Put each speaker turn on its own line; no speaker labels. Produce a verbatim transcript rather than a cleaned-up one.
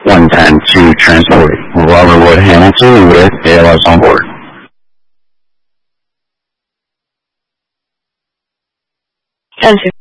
one ten to transport. Robert Wood Hamilton with A L S on board.
ten